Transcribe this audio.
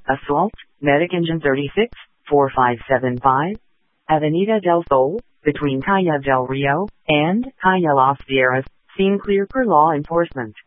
Assault, Medic Engine 36, 4575. Avenida del Sol, between Calle del Rio and Calle Las Vieras, scene clear per law enforcement.